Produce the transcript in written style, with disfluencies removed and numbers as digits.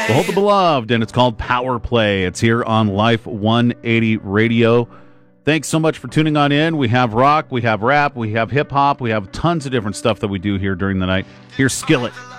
Behold the Beloved, and it's called Power Play. It's here on Life 180 Radio. Thanks so much for tuning on in. We have rock, we have rap, we have hip-hop, we have tons of different stuff that we do here during the night. Here's Skillet.